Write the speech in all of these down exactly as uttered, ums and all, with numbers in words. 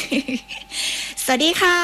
สวัสดีค่ะ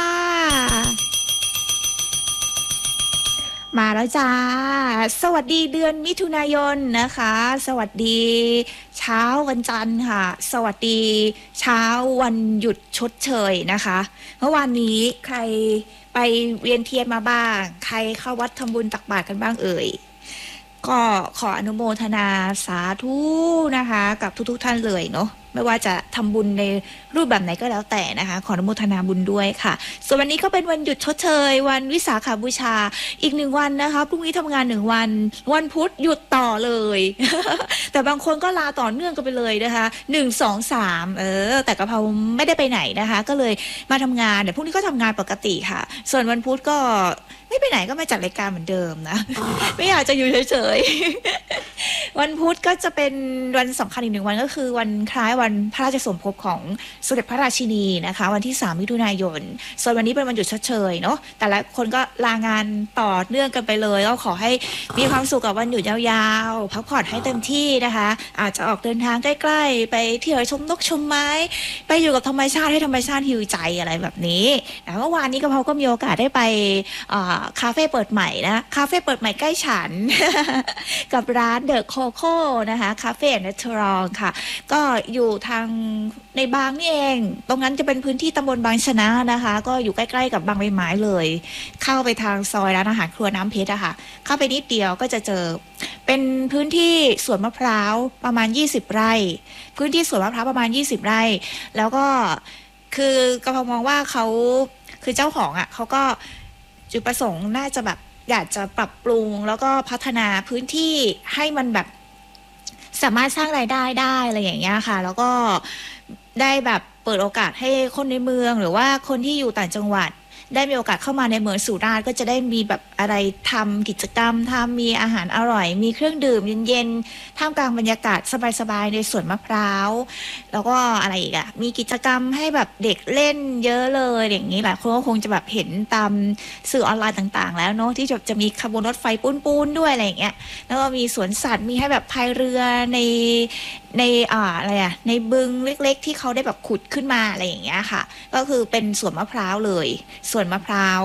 มาแล้วจ้าสวัสดีเดือนมิถุนายนนะคะสวัสดีเช้าวันจันทร์ค่ะสวัสดีเช้าวันหยุดชดเชยนะคะเมื่อวานนี้ใครไปเวียนเทียนมาบ้างใครเข้าวัดทำบุญตักบาตรกันบ้างเอ่ยก็ขออนุโมทนาสาธุนะคะกับทุกๆท่านเลยเนาะไม่ว่าจะทำบุญในรูปแบบไหนก็แล้วแต่นะคะขออนุโมทนาบุญด้วยค่ะส่วนวันนี้ก็เป็นวันหยุดชดเชยวันวิสาขบูชาอีกหนึ่งวันนะคะพรุ่งนี้ทำงานหนึ่งวันวันพุธหยุดต่อเลย แต่บางคนก็ลาต่อเนื่องกันไปเลยนะคะหนึ่งสองสามเออแต่กะเพราไม่ได้ไปไหนนะคะก็เลยมาทำงานเดี๋ยวพรุ่งนี้ก็ทำงานปกติค่ะส่วนวันพุธก็ไม่ไปไหนก็มาจัดรายการเหมือนเดิมนะ ไม่อยากจะอยู่เฉยๆ วันพุธก็จะเป็นวันสำคัญอีกหนึ่งวันก็คือวันคล้ายวันพระราชสมภพของสมเด็จพระราชินีนะคะวันที่สามมิถุนายนส่วนวันนี้เป็นวันหยุดชดเชยเนาะแต่ละคนก็ลางานต่อเนื่องกันไปเลยก็ขอให้มีความสุขกับวันหยุดยาวๆพักผ่อนให้เต็มที่นะคะอาจจะออกเดินทางใกล้ๆไปเที่ยวชมนกชมไม้ไปอยู่กับธรรมชาติให้ธรรมชาติฮีลใจอะไรแบบนี้เมื่อวานนี้กะเพราก็มีโอกาสได้ไปคาเฟ่เปิดใหม่นะคาเฟ่เปิดใหม่ใกล้ฉัน กับร้านเดอะโคโค่นะคะคาเฟ่แอนด์เรสทอรองค่ะก็อยู่ทางในบางนี่เองตรงนั้นจะเป็นพื้นที่ตำบลบางชนะนะคะก็อยู่ใกล้ๆกับบางใบไม้เลยเข้าไปทางซอยร้านอาหารครัวน้ำเพชรอะค่ะเข้าไปนิดเดียวก็จะเจอเป็นพื้นที่สวนมะพร้าวประมาณยี่สิบไร่พื้นที่สวนมะพร้าวประมาณยี่สิบไร่แล้วก็คือกระเพามองว่าเขาคือเจ้าของอะเขาก็จุดประสงค์น่าจะแบบอยากจะปรับปรุงแล้วก็พัฒนาพื้นที่ให้มันแบบสามารถสร้างรายได้ได้อะไรอย่างเงี้ยค่ะแล้วก็ได้แบบเปิดโอกาสให้คนในเมืองหรือว่าคนที่อยู่ต่างจังหวัดได้มีโอกาสเข้ามาในเมืองสุราษฎร์ก็จะได้มีแบบอะไรทำกิจกรรมทำมีอาหารอร่อยมีเครื่องดื่มเย็นๆท่ามกลางบรรยากาศสบายๆในสวนมะพร้าวแล้วก็อะไรอีกอะมีกิจกรรมให้แบบเด็กเล่นเยอะเลยอย่างนี้หลายคนก็คงจะแบบเห็นตามสื่อออนไลน์ต่างๆแล้วเนาะที่จะจะมีขบวนรถไฟปูนๆด้วยอะไรอย่างเงี้ยแล้วก็มีสวนสัตว์มีให้แบบพายเรือในในอ่าอะไรอะในบึงเล็กๆที่เขาได้แบบขุดขึ้นมาอะไรอย่างเงี้ยค่ะก็คือเป็นสวนมะพร้าวเลยสวนมะพร้าว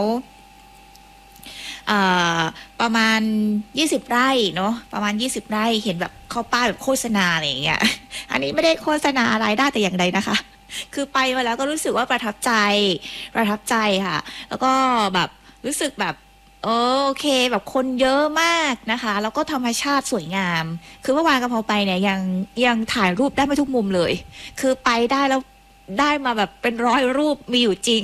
ประมาณยี่สิบไร่เนาะประมาณยี่สิบไร่เห็นแบบเข้าป้ายแบบโฆษณาอะไรอย่างเงี้ยอันนี้ไม่ได้โฆษณาอะไรได้แต่อย่างใดนะคะคือไปมาแล้วก็รู้สึกว่าประทับใจประทับใจค่ะแล้วก็แบบรู้สึกแบบโอเคแบบคนเยอะมากนะคะแล้วก็ธรรมชาติสวยงามคือเมื่อวานกะเพราไปเนี่ยยังยังถ่ายรูปได้ไม่ทุกมุมเลยคือไปได้แล้วได้มาแบบเป็นร้อยรูปมีอยู่จริง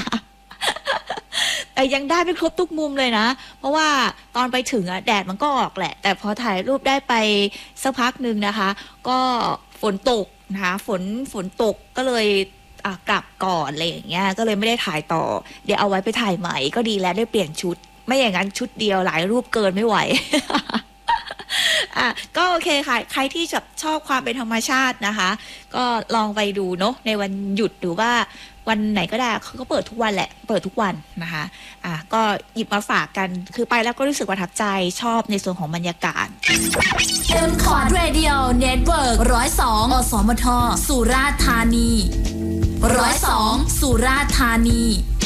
แต่ยังได้ไม่ครบทุกมุมเลยนะเพราะว่าตอนไปถึงอะแดดมันก็ออกแหละแต่พอถ่ายรูปได้ไปสักพักหนึ่งนะคะก็ฝนตกนะคะฝนฝนตกก็เลยกลับก่อนอะไรอย่างเงี้ยก็เลยไม่ได้ถ่ายต่อเดี๋ยวเอาไว้ไปถ่ายใหม่ก็ดีแล้วได้เปลี่ยนชุดไม่อย่างนั้นชุดเดียวหลายรูปเกินไม่ไหว อ่ะก็โอเคค่ะใครที่ชอบความเป็นธรรมชาตินะคะก็ลองไปดูเนาะในวันหยุดหรือว่าวันไหนก็ได้เขาก็เปิดทุกวันแหละเปิดทุกวันนะคะอ่ะก็หยิบมาฝากกันคือไปแล้วก็รู้สึกประทับใจชอบในส่วนของบรรยากาศ M Cord Radio Network หนึ่งศูนย์สองอสมทสุราษฎร์ธานีหนึ่งศูนย์สองสุราษฎร์ธานี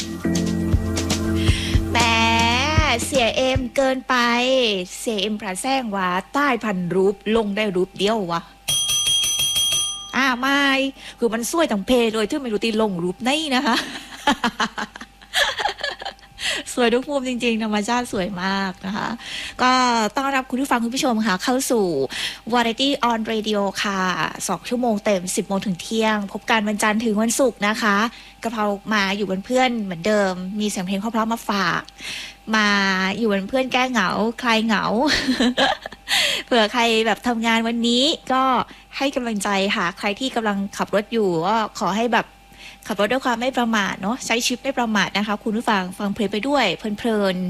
แหมเสียเอ็มเกินไปเสียเอ็มพระแซงว่าใต้พันรูปลงได้รูปเดียววะอ่าไม่คือมันสวยทั้งเพลเลยที่ไม่รู้ตีลงรูปไหนนะคะ สวยทุกมุมจริงๆธรรมชาติสวยมากนะคะก็ต้อนรับคุณผู้ฟังคุณผู้ชมค่ะเข้าสู่ Variety on Radio ค่ะสองชั่วโมงเต็มสิบโมงถึงเที่ยงพบกันวันจันทร์ถึงวันศุกร์นะคะกะเพรามาอยู่เป็นเพื่อนเหมือนเดิมมีเสียงเพลงเพราะๆมาฝากมาอยู่เป็นเพื่อนแก้เหงาคลายเหงา เผื่อใครแบบทำงานวันนี้ก็ให้กำลังใจค่ะใครที่กำลังขับรถอยู่ก็ขอให้แบบขับรถด้วยความไม่ประมาทเนาะใช้ชีวิตไม่ประมาทนะคะคุณผู้ฟังฟังเพลงไปด้วยเพลินๆ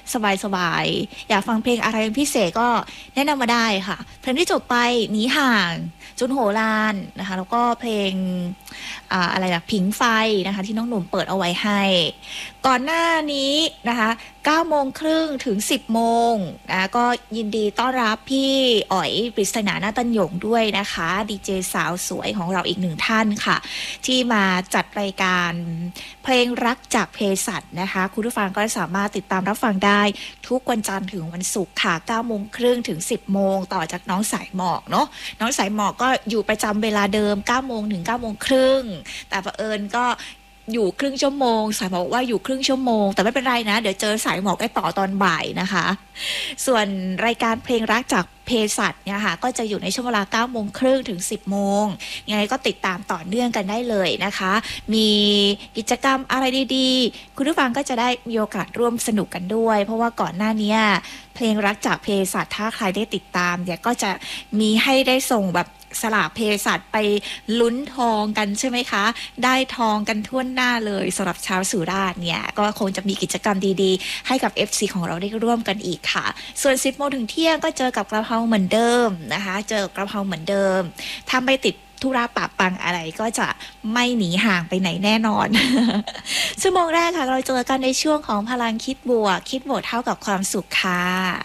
สบายๆอยากฟังเพลงอะไรเป็นพิเศษก็แนะนำมาได้ค่ะเพลงที่จบไปหนีห่างจุนโหรานนะคะแล้วก็เพลงอ่าอะไรล่ะผิงไฟนะคะที่น้องหนุ่มเปิดเอาไว้ให้ก่อนหน้านี้นะคะเก้าโมงครึ่งถึงสิบโมงนะก็ยินดีต้อนรับพี่อ๋อยปริศนาหน้าตันหยงด้วยนะคะดีเจสาวสวยของเราอีกหนึ่งท่านค่ะที่มาจัดรายการเพลงรักจากเภสัชนะคะคุณผู้ฟังก็สามารถติดตามรับฟังได้ทุกวันจันทร์ถึงวันศุกร์ค่ะเก้าโมงครึ่งถึงสิบโมงต่อจากน้องสายหมอกเนาะน้องสายหมอกก็อยู่ประจำเวลาเดิมเก้าโมงถึงเก้าโมงครึ่งแต่เผอิญก็อยู่ครึ่งชั่วโมงสายหมอกว่าอยู่ครึ่งชั่วโมงแต่ไม่เป็นไรนะเดี๋ยวเจอสายหมอกได้ต่อตอนบ่ายนะคะส่วนรายการเพลงรักจากเภสัชเนี่ยค่ะก็จะอยู่ในช่วงเวลาเก้าโมงครึ่งถึงสิบโมงยังไงก็ติดตามต่อเนื่องกันได้เลยนะคะมีกิจกรรมอะไรดีๆคุณผู้ฟังก็จะได้มีโอกาสร่วมสนุกกันด้วยเพราะว่าก่อนหน้านี้เพลงรักจากเภสัชถ้าใครได้ติดตามเนี่ยก็จะมีให้ได้ส่งแบบสลากเภสัชไปลุ้นทองกันใช่ไหมคะได้ทองกันทั่วหน้าเลยสำหรับชาวสุราษฎร์เนี่ยก็คงจะมีกิจกรรมดีๆให้กับ เอฟ ซี ของเราได้ร่วมกันอีกค่ะส่วนสิบโมงถึงเที่ยงก็เจอกับกระเพราเหมือนเดิมนะคะเจอกระเพราเหมือนเดิมถ้าไม่ติดธุระปะปังอะไรก็จะไม่หนีห่างไปไหนแน่นอน ชั่วโมงแรกค่ะเราเจอกันในช่วงของพลังคิดบวกคิดบวกเท่ากับความสุขค่ะ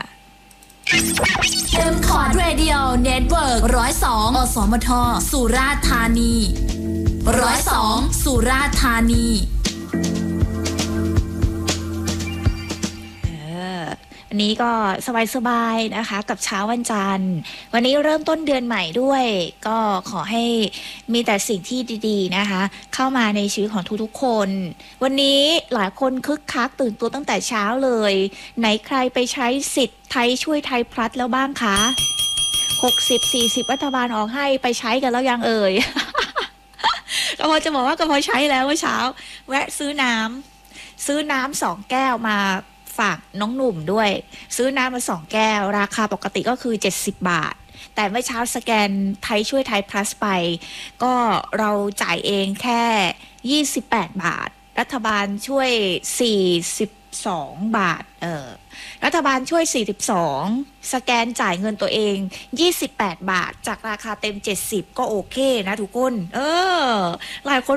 M Chord Radio Network ร้อยสองอสมทสุราษฎร์ธานีร้อยสองสุราษฎร์ธานีวันนี้ก็สบายๆนะคะกับเช้าวันจันทร์วันนี้เริ่มต้นเดือนใหม่ด้วยก็ขอให้มีแต่สิ่งที่ดีๆนะคะเข้ามาในชีวิตของทุกๆคนวันนี้หลายคนคึกคักตื่นตัวตั้งแต่เช้าเลยไหนใครไปใช้สิทธิ์ไทยช่วยไทยพลัสแล้วบ้างคะหกสิบ สี่สิบรัฐบาลออกให้ไปใช้กันแล้วยังเอ่ย ก็พอจะบอกว่าก็พอใช้แล้วเมื่อเช้าแวะซื้อน้ำซื้อน้ำสองแก้วมาฝากน้องหนุ่มด้วยซื้อน้ำมาสองแก้วราคาปกติก็คือเจ็ดสิบบาทแต่เมื่อเช้าสแกนไทยช่วยไทยพลัสไปก็เราจ่ายเองแค่ยี่สิบแปดบาทรัฐบาลช่วยสี่สิบสองบาทเออรัฐบาลช่วยสี่สิบสองสแกนจ่ายเงินตัวเองยี่สิบแปดบาทจากราคาเต็มเจ็ดสิบก็โอเคนะทุกคนเออหลายคน